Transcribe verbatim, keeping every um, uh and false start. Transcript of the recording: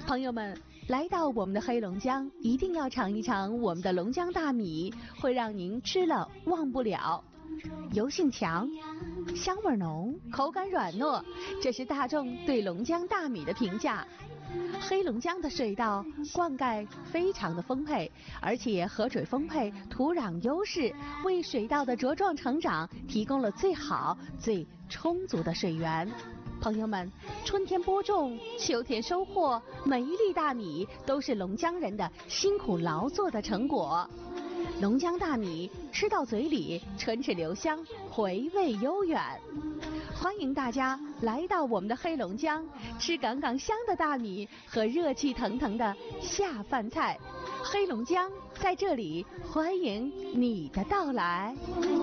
朋友们，来到我们的黑龙江，一定要尝一尝我们的龙江大米，会让您吃了忘不了。油性强，香味浓，口感软糯，这是大众对龙江大米的评价。黑龙江的水稻灌溉非常的丰沛，而且河水丰沛，土壤优势，为水稻的茁壮成长提供了最好、最充足的水源。朋友们，春天播种，秋天收获，每一粒大米都是龙江人的辛苦劳作的成果。龙江大米吃到嘴里，唇齿留香，回味悠远。欢迎大家来到我们的黑龙江，吃杠杠香的大米和热气腾腾的下饭菜。黑龙江在这里欢迎你的到来。